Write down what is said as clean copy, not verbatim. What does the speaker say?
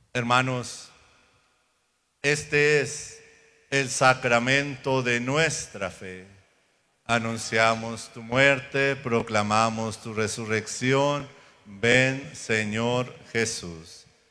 Hermanos, este es el sacramento de nuestra fe. Anunciamos tu muerte, proclamamos tu resurrección. Ven, Señor Jesús.